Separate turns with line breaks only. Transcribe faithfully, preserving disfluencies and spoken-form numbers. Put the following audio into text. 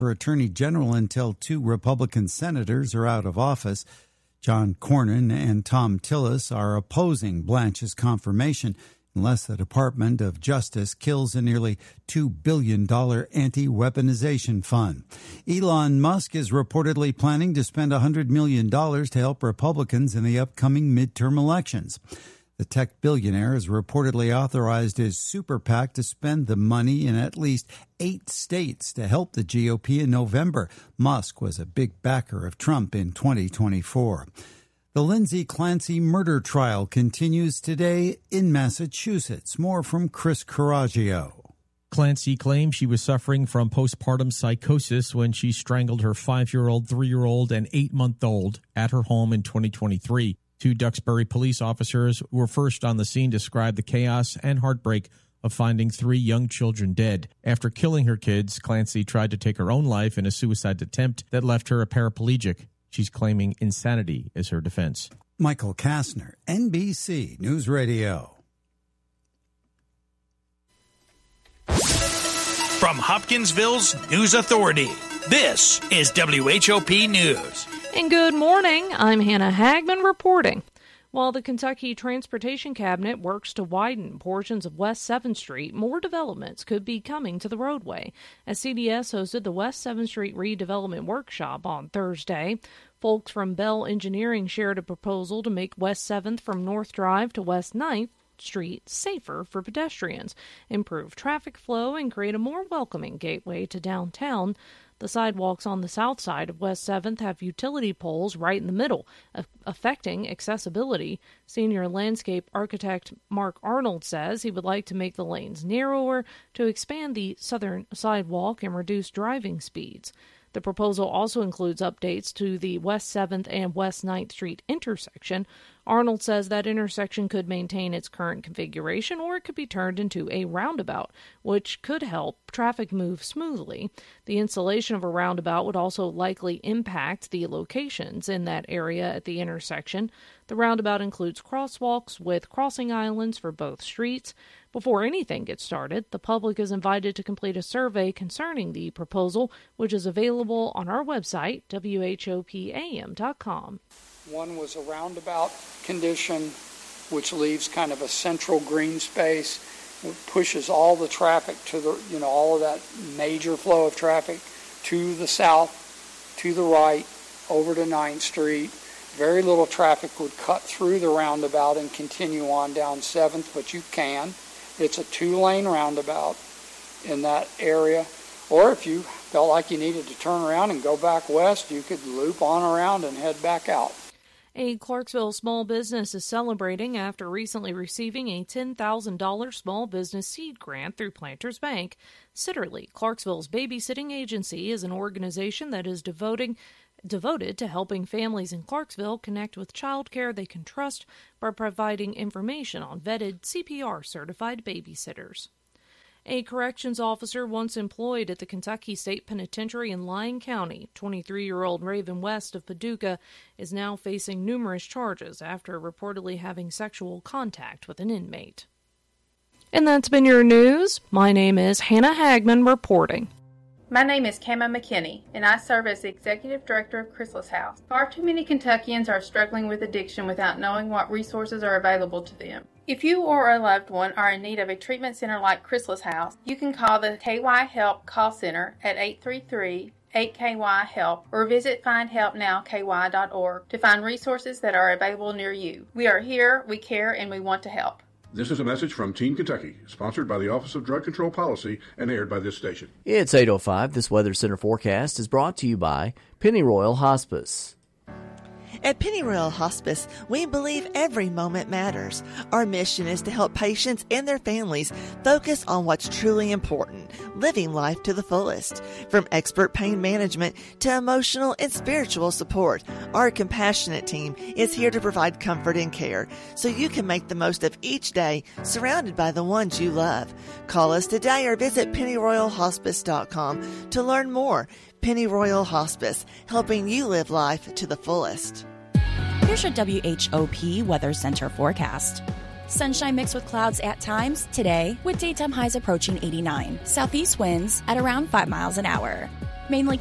for Attorney General until two Republican senators are out of office. John Cornyn and Thom Tillis are opposing Blanche's confirmation unless the Department of Justice kills a nearly two billion dollars anti-weaponization fund. Elon Musk is reportedly planning to spend one hundred million dollars to help Republicans in the upcoming midterm elections. The tech billionaire has reportedly authorized his super PAC to spend the money in at least eight states to help the G O P in November. Musk was a big backer of Trump in twenty twenty-four. The Lindsay Clancy murder trial continues today in Massachusetts. More from Chris Coraggio.
Clancy claims she was suffering from postpartum psychosis when she strangled her five-year-old, three-year-old, and eight-month-old at her home in twenty twenty-three. Two Duxbury police officers who were first on the scene described the chaos and heartbreak of finding three young children dead. After killing her kids, Clancy tried to take her own life in a suicide attempt that left her a paraplegic. She's claiming insanity as her defense.
Michael Kastner, N B C News Radio.
From Hopkinsville's News Authority, this is W H O P News.
And good morning, I'm Hannah Hagman reporting. While the Kentucky Transportation Cabinet works to widen portions of West seventh Street, more developments could be coming to the roadway. As C D S hosted the West seventh Street redevelopment workshop on Thursday, folks from Bell Engineering shared a proposal to make West seventh from North Drive to West ninth Street safer for pedestrians, improve traffic flow, and create a more welcoming gateway to downtown. The sidewalks on the south side of West seventh have utility poles right in the middle, affecting accessibility. Senior landscape architect Mark Arnold says he would like to make the lanes narrower to expand the southern sidewalk and reduce driving speeds. The proposal also includes updates to the West seventh and West ninth Street intersection. Arnold says that intersection could maintain its current configuration or it could be turned into a roundabout, which could help traffic move smoothly. The installation of a roundabout would also likely impact the locations in that area at the intersection. The roundabout includes crosswalks with crossing islands for both streets. Before anything gets started, the public is invited to complete a survey concerning the proposal, which is available on our website, W H O P A M dot com.
One was a roundabout condition, which leaves kind of a central green space. It pushes all the traffic to the, you know, all of that major flow of traffic to the south, to the right, over to ninth Street. Very little traffic would cut through the roundabout and continue on down seventh, but you can. It's a two-lane roundabout in that area. Or if you felt like you needed to turn around and go back west, you could loop on around and head back out.
A Clarksville small business is celebrating after recently receiving a ten thousand dollars small business seed grant through Planters Bank. Sitterly, Clarksville's babysitting agency, is an organization that is devoting devoted to helping families in Clarksville connect with childcare they can trust by providing information on vetted C P R-certified babysitters. A corrections officer once employed at the Kentucky State Penitentiary in Lyon County, twenty-three-year-old Raven West of Paducah, is now facing numerous charges after reportedly having sexual contact with an inmate. And that's been your news. My name is Hannah Hagman reporting.
My name is Kama McKinney, and I serve as the Executive Director of Chrysalis House. Far too many Kentuckians are struggling with addiction without knowing what resources are available to them. If you or a loved one are in need of a treatment center like Chrysalis House, you can call the K Y Help call center at eight three three, eight K Y HELP or visit find help now K Y dot org to find resources that are available near you. We are here, we care, and we want to help.
This is a message from Teen Kentucky, sponsored by the Office of Drug Control Policy and aired by this station.
It's eight oh five. This Weather Center forecast is brought to you by Pennyroyal Hospice.
At Pennyroyal Hospice, we believe every moment matters. Our mission is to help patients and their families focus on what's truly important, living life to the fullest. From expert pain management to emotional and spiritual support, our compassionate team is here to provide comfort and care so you can make the most of each day surrounded by the ones you love. Call us today or visit pennyroyal hospice dot com to learn more. Pennyroyal Hospice, helping you live life to the fullest.
Here's your W H O P Weather Center forecast. Sunshine mixed with clouds at times today with daytime highs approaching eighty-nine. Southeast winds at around five miles an hour. mainly